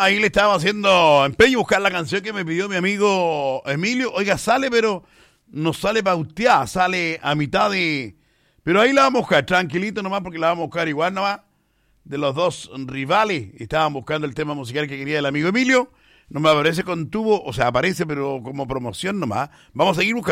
Ahí le estaba haciendo empeño buscar la canción que me pidió mi amigo Emilio. Oiga, sale, pero no sale pauteada, sale a mitad de... Pero ahí la vamos a buscar, tranquilito nomás, porque la vamos a buscar igual nomás. De los dos rivales, estaban buscando el tema musical que quería el amigo Emilio. No me aparece con tubo, o sea, aparece, pero como promoción nomás. Vamos a seguir buscando.